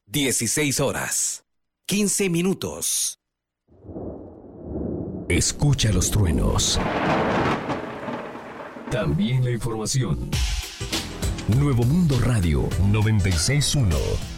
16 horas, 15 minutos. Escucha los truenos. También la información. Nuevo Mundo Radio 96.1.